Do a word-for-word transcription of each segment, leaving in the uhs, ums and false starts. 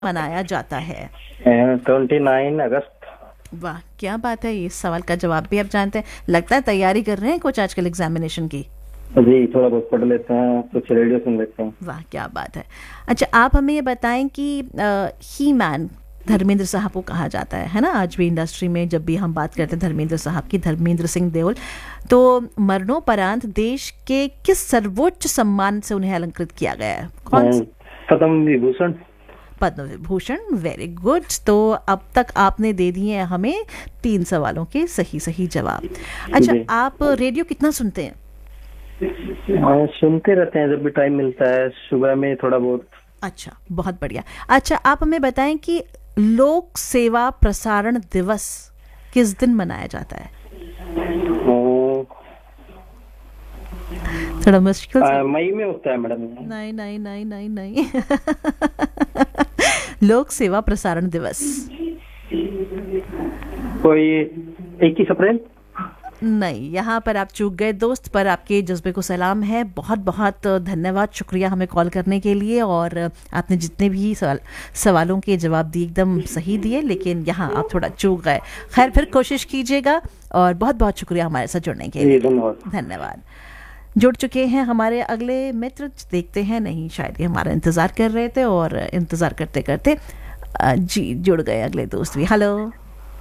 मनाया जाता है? ट्वेंटी नाइन अगस्त। वाह, क्या बात है। इस सवाल का जवाब भी आप जानते हैं। लगता है तैयारी कर रहे हैं कुछ आजकल एग्जामिनेशन की। जी, थोड़ा बहुत पढ़ लेते हैं, कुछ रेडियो सुन लेते हैं। वाह, क्या बात है। अच्छा, आप हमें ये बताएं कि ही मैन धर्मेंद्र साहब को कहा जाता है है ना। आज भी इंडस्ट्री में जब भी हम बात करते हैं धर्मेंद्र साहब की, धर्मेंद्र सिंह देओल, तो मरणोपरांत देश के किस सर्वोच्च सम्मान से उन्हें अलंकृत किया गया है? कौन सा? पद्म विभूषण। Padma Vibhushan, very good. तो अब तक आपने दे दिए हैं हमें तीन सवालों के सही सही जवाब। अच्छा, आप रेडियो कितना सुनते हैं? हाँ, सुनते रहते हैं जब भी टाइम मिलता है, सुबह में थोड़ा बहुत। अच्छा, बहुत बढ़िया। अच्छा, आप हमें बताएं कि लोक सेवा प्रसारण दिवस किस दिन मनाया जाता है? थोड़ा मुश्किल से। मई में होता है मैडम। नहीं नहीं नहीं नहीं नहीं लोक सेवा प्रसारण दिवस कोई इक्कीस अप्रैल? नहीं, यहाँ पर आप चूक गए दोस्त, पर आपके जज्बे को सलाम है। बहुत बहुत धन्यवाद, शुक्रिया हमें कॉल करने के लिए। और आपने जितने भी सवाल सवालों के जवाब दिए एकदम सही दिए, लेकिन यहाँ आप थोड़ा चूक गए। खैर, फिर कोशिश कीजिएगा। और बहुत बहुत शुक्रिया हमारे साथ जुड़ने के लिए। धन्यवाद। जुड़ चुके हैं हमारे अगले मित्र। देखते हैं, नहीं शायद ये हमारा इंतज़ार कर रहे थे, और इंतज़ार करते करते जी जुड़ गए अगले दोस्त भी। हेलो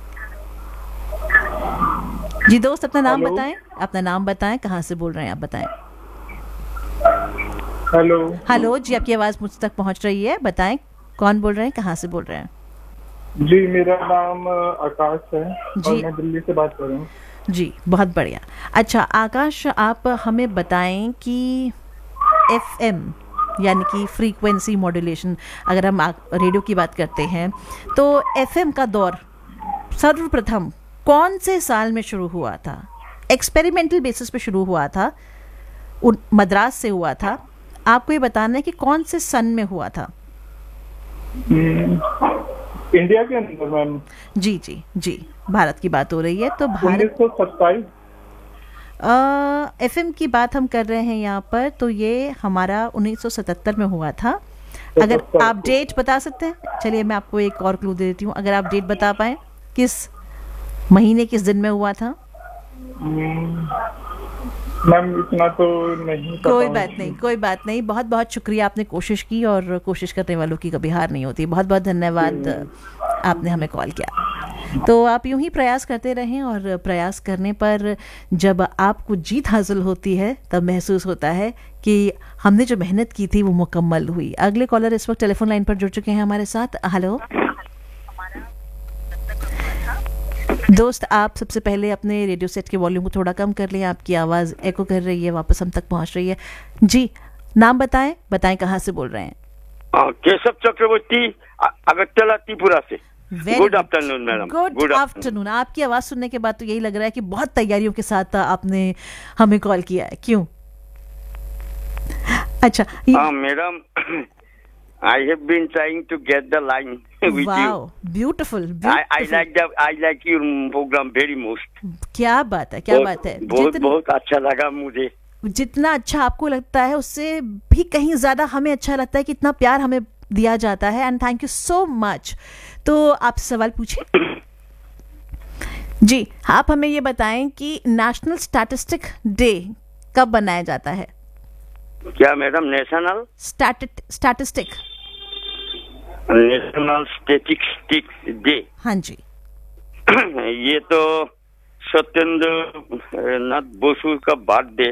जी दोस्त, अपना नाम बताएं। अपना नाम बताएं, कहाँ से बोल रहे हैं आप, बताएं। हेलो हेलो जी, आपकी आवाज़ मुझ तक पहुँच रही है। बताएं कौन बोल रहे हैं, कहाँ से बोल रहे हैं? जी, मेरा नाम आकाश है जी, और मैं दिल्ली से बात कर रहा हूँ। जी, बहुत बढ़िया। अच्छा आकाश, आप हमें बताएं कि एफएम यानी कि फ्रीक्वेंसी मॉड्यूलेशन, अगर हम रेडियो की बात करते हैं, तो एफएम का दौर सर्वप्रथम कौन से साल में शुरू हुआ था? एक्सपेरिमेंटल बेसिस पे शुरू हुआ था, मद्रास से हुआ था। आपको ये बताना है कि कौन से सन में हुआ था। इंडिया के अंदर मैम? जी जी जी, भारत की बात हो रही है तो भारत। उन्नीस सौ सत्ताईस। एफएम की बात हम कर रहे हैं यहाँ पर, तो ये हमारा उन्नीस सौ सतहत्तर में हुआ था। अगर आप डेट बता सकते हैं, चलिए मैं आपको एक और क्लू दे देती हूँ। अगर आप डेट बता पाए, किस महीने किस दिन में हुआ था? मैम इतना तो नहीं पता। कोई बात नहीं, कोई बात नहीं। बहुत बहुत शुक्रिया, आपने कोशिश की, और कोशिश करने वालों की कभी हार नहीं होती। बहुत बहुत धन्यवाद, आपने हमें कॉल किया। तो आप यूं ही प्रयास करते रहें, और प्रयास करने पर जब आपको जीत हासिल होती है तब महसूस होता है कि हमने जो मेहनत की थी वो मुकम्मल हुई। अगले कॉलर इस वक्त टेलीफोन लाइन पर जुड़ चुके हैं हमारे साथ। हेलो दोस्त, आप सबसे पहले अपने रेडियो सेट के वॉल्यूम को थोड़ा कम कर लें, आपकी आवाज़ एको कर रही है, वापस हम तक पहुंच रही है। जी, नाम बताएं, बताएं कहाँ से बोल रहे हैं? केशव चक्रवर्ती, अगरतला त्रिपुरा से। Good afternoon madam. Good afternoon. आपकी आवाज़ सुनने के बाद तो यही लग रहा है कि बहुत तैयारियों के साथ आपने हमें कॉल किया है। क्यों? अच्छा madam, I have been trying to get the line with wow, you. Beautiful, beautiful. I, I like the I like your program very most. क्या बात है, क्या बहुत, बात है। बहुत बहुत अच्छा लगा मुझे। जितना अच्छा आपको लगता है उससे भी कहीं ज्यादा हमें अच्छा लगता है कि इतना प्यार हमें दिया जाता है, and thank you so much. तो आप सवाल पूछिए। जी, आप हमें ये बताएं कि नेशनल स्टैटिस्टिक डे कब मनाया जाता है? क्या madam? National statistic national statistics day? हाँ जी। ये तो सत्येंद्र नाथ बसु का बर्थडे।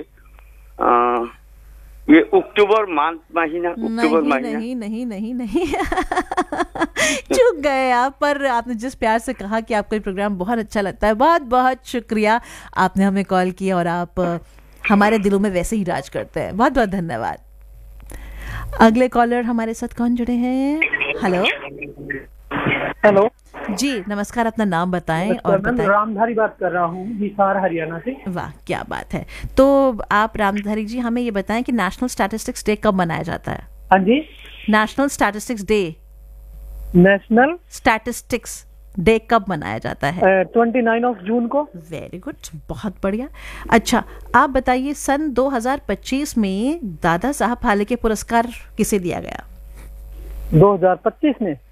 ये अक्टूबर मंथ महीना, अक्टूबर महीना। नहीं नहीं नहीं नहीं चूक गए आप, पर आपने जिस प्यार से कहा कि आपको ये प्रोग्राम बहुत अच्छा लगता है, बहुत बहुत शुक्रिया, आपने हमें कॉल किया और आप हमारे दिलों में वैसे ही राज करते हैं। बहुत बहुत धन्यवाद। अगले कॉलर हमारे साथ कौन जुड़े हैं? हेलो हेलो जी, नमस्कार। अपना नाम बताएं और बताएं। रामधारी बात कर रहा हूँ, हिसार हरियाणा से। वाह, क्या बात है। तो आप रामधारी जी हमें ये बताएं कि नेशनल स्टैटिस्टिक्स डे कब मनाया जाता है? हाँ जी, national statistics day national statistics day कब मनाया जाता है? ट्वेंटी नाइन ऑफ जून को। वेरी गुड, बहुत बढ़िया। अच्छा, आप बताइए सन दो हज़ार पच्चीस में दादा साहब फाल्के पुरस्कार किसे दिया गया? दो हज़ार पच्चीस में